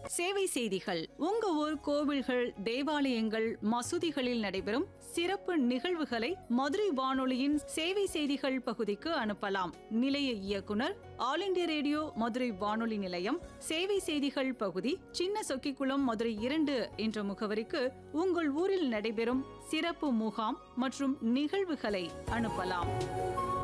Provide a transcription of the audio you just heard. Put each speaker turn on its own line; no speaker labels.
சேவை செய்திகள். உங்க ஊர் கோவில்கள், தேவாலயங்கள், மசூதிகளில் நடைபெறும் சிறப்பு நிகழ்வுகளை மதுரை வானொலியின் சேவை செய்திகள் பகுதிக்கு அனுப்பலாம். நிலைய இயக்குனர், ஆல் இண்டியா ரேடியோ மதுரை வானொலி நிலையம், சேவை செய்திகள் பகுதி, சின்ன சொக்கிக்குளம், மதுரை 2 என்ற முகவரிக்கு உங்கள் ஊரில் நடைபெறும் சிறப்பு முகாம் மற்றும் நிகழ்வுகளை அனுப்பலாம்.